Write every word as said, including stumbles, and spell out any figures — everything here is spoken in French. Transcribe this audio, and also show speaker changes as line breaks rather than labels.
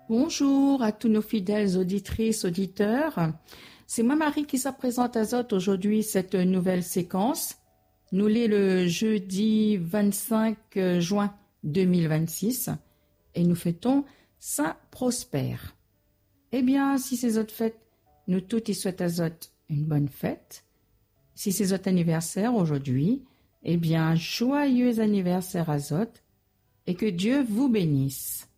Bonjour à tous nos fidèles auditrices, auditeurs. C'est moi Marie qui se présente à Zot aujourd'hui cette nouvelle séquence. Nous l'est le jeudi vingt-cinq juin deux mille vingt-six et nous fêtons Saint Prosper. Eh bien, si c'est Zot fête, nous toutes y souhaitons à Zot une bonne fête. Si c'est Zot anniversaire aujourd'hui, eh bien, joyeux anniversaire à Zot et que Dieu vous bénisse.